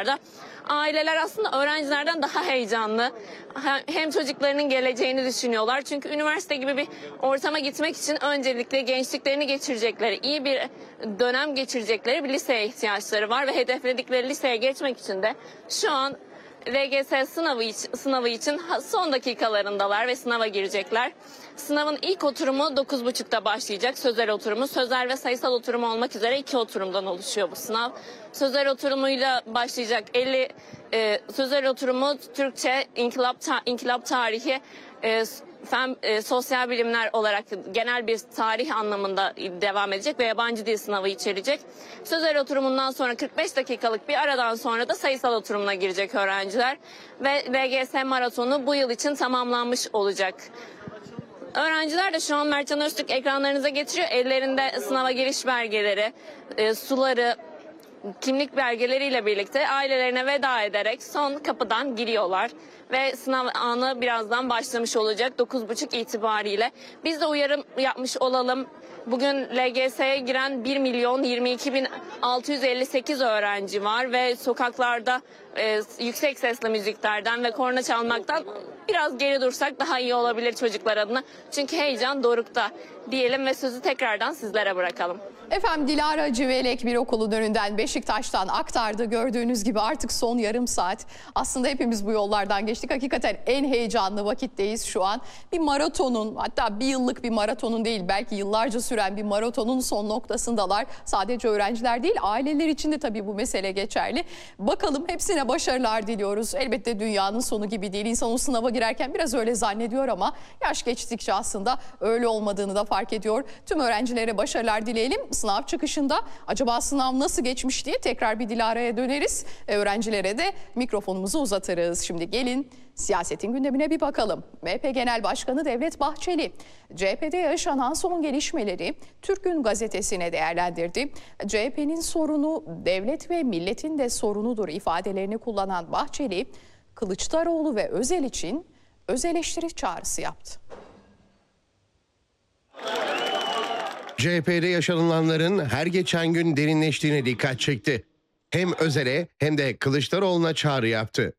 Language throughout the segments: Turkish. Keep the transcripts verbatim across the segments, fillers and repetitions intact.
sınavlarda. Aileler aslında öğrencilerden daha heyecanlı. Hem çocuklarının geleceğini düşünüyorlar. Çünkü üniversite gibi bir ortama gitmek için öncelikle gençliklerini geçirecekleri, iyi bir dönem geçirecekleri bir liseye ihtiyaçları var. Ve hedefledikleri liseye geçmek için de şu an L G S sınavı için, sınavı için son dakikalarındalar ve sınava girecekler. Sınavın ilk oturumu dokuz buçukta başlayacak. Sözel oturumu, sözel ve sayısal oturum olmak üzere iki oturumdan oluşuyor bu sınav. Sözel oturumuyla başlayacak elli e, sözel oturumu Türkçe, inkılap, ta, inkılap tarihi, e, fen, e, sosyal bilimler olarak genel bir tarih anlamında devam edecek ve yabancı dil sınavı içerecek. Sözel oturumundan sonra kırk beş dakikalık bir aradan sonra da sayısal oturumuna girecek öğrenciler ve L G S maratonu bu yıl için tamamlanmış olacak. Öğrenciler de şu an Mertcan Öztürk ekranlarınıza getiriyor. Ellerinde sınava giriş belgeleri, e, suları, kimlik belgeleriyle birlikte ailelerine veda ederek son kapıdan giriyorlar. Ve sınav anı birazdan başlamış olacak dokuz buçuk itibariyle. Biz de uyarım yapmış olalım. Bugün L G S'ye giren bir milyon yirmi iki bin altı yüz elli sekiz öğrenci var ve sokaklarda e, yüksek sesli müziklerden ve korna çalmaktan biraz geri dursak daha iyi olabilir çocuklar adına. Çünkü heyecan dorukta diyelim ve sözü tekrardan sizlere bırakalım. Efendim, Dilara Civelek bir okulun önünden Beşiktaş'tan aktardı. Gördüğünüz gibi artık son yarım saat. Aslında hepimiz bu yollardan geçtik. Hakikaten en heyecanlı vakitteyiz şu an. Bir maratonun, hatta bir yıllık bir maratonun değil, belki yıllarca süren bir maratonun son noktasındalar. Sadece öğrenciler değil, aileler için de tabii bu mesele geçerli. Bakalım, hepsine başarılar diliyoruz. Elbette dünyanın sonu gibi değil. İnsan o sınava girerken biraz öyle zannediyor ama yaş geçtikçe aslında öyle olmadığını da fark ediyor. Tüm öğrencilere başarılar dileyelim. Sınav çıkışında acaba sınav nasıl geçmiş diye tekrar bir Dilara'ya döneriz. E, öğrencilere de mikrofonumuzu uzatırız. Şimdi gelin siyasetin gündemine bir bakalım. M H P Genel Başkanı Devlet Bahçeli, C H P'de yaşanan son gelişmeleri Türk Gün Gazetesi'ne değerlendirdi. C H P'nin sorunu devlet ve milletin de sorunudur ifadelerini kullanan Bahçeli, Kılıçdaroğlu ve Özel için öz eleştiri çağrısı yaptı. C H P'de yaşanılanların her geçen gün derinleştiğine dikkat çekti. Hem Özel'e hem de Kılıçdaroğlu'na çağrı yaptı.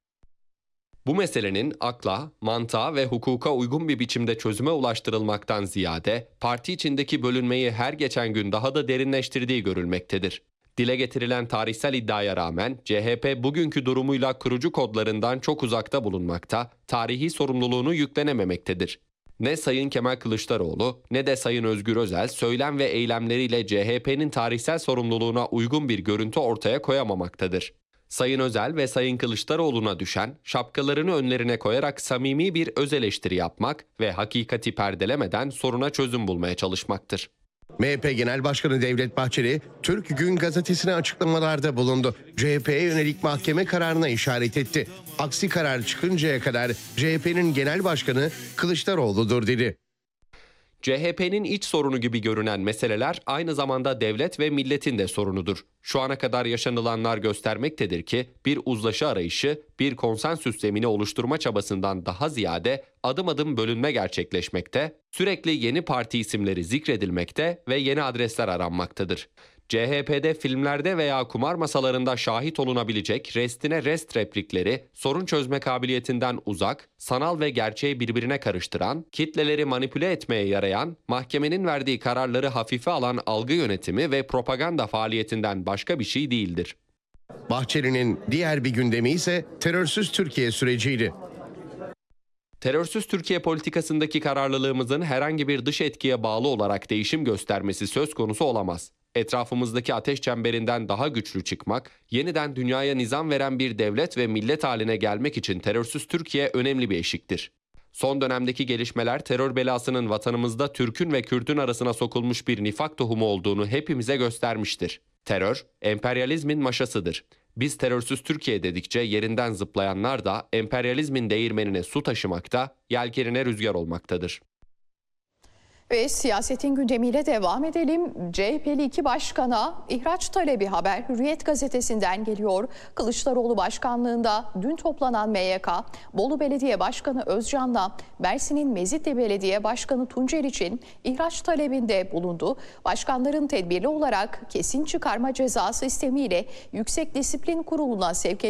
Bu meselenin akla, mantığa ve hukuka uygun bir biçimde çözüme ulaştırılmaktan ziyade parti içindeki bölünmeyi her geçen gün daha da derinleştirdiği görülmektedir. Dile getirilen tarihsel iddiaya rağmen C H P bugünkü durumuyla kurucu kodlarından çok uzakta bulunmakta, tarihi sorumluluğunu yüklenememektedir. Ne Sayın Kemal Kılıçdaroğlu ne de Sayın Özgür Özel söylem ve eylemleriyle C H P'nin tarihsel sorumluluğuna uygun bir görüntü ortaya koyamamaktadır. Sayın Özel ve Sayın Kılıçdaroğlu'na düşen şapkalarını önlerine koyarak samimi bir öz eleştiri yapmak ve hakikati perdelemeden soruna çözüm bulmaya çalışmaktır. M H P Genel Başkanı Devlet Bahçeli, Türk Gün Gazetesi'ne açıklamalarda bulundu. C H P'ye yönelik mahkeme kararına işaret etti. Aksi karar çıkıncaya kadar C H P'nin Genel Başkanı Kılıçdaroğlu'dur dedi. C H P'nin iç sorunu gibi görünen meseleler aynı zamanda devlet ve milletin de sorunudur. Şu ana kadar yaşanılanlar göstermektedir ki bir uzlaşı arayışı, bir konsensüs zemini oluşturma çabasından daha ziyade adım adım bölünme gerçekleşmekte, sürekli yeni parti isimleri zikredilmekte ve yeni adresler aranmaktadır. C H P'de filmlerde veya kumar masalarında şahit olunabilecek restine rest replikleri sorun çözme kabiliyetinden uzak, sanal ve gerçeği birbirine karıştıran, kitleleri manipüle etmeye yarayan, mahkemenin verdiği kararları hafife alan algı yönetimi ve propaganda faaliyetinden başka bir şey değildir. Bahçeli'nin diğer bir gündemi ise terörsüz Türkiye süreciydi. Terörsüz Türkiye politikasındaki kararlılığımızın herhangi bir dış etkiye bağlı olarak değişim göstermesi söz konusu olamaz. Etrafımızdaki ateş çemberinden daha güçlü çıkmak, yeniden dünyaya nizam veren bir devlet ve millet haline gelmek için terörsüz Türkiye önemli bir eşiktir. Son dönemdeki gelişmeler terör belasının vatanımızda Türk'ün ve Kürt'ün arasına sokulmuş bir nifak tohumu olduğunu hepimize göstermiştir. Terör, emperyalizmin maşasıdır. Biz terörsüz Türkiye dedikçe yerinden zıplayanlar da emperyalizmin değirmenine su taşımakta, yelkenine rüzgar olmaktadır. Ve siyasetin gündemiyle devam edelim. C H P'li iki başkana ihraç talebi haber Hürriyet gazetesinden geliyor. Kılıçdaroğlu başkanlığında dün toplanan M Y K, Bolu Belediye Başkanı Özcan'la Mersin'in Mezitli Belediye Başkanı Tuncer için ihraç talebinde bulundu. Başkanların tedbirli olarak kesin çıkarma cezası istemiyle Yüksek Disiplin Kurulu'na sevk edildi.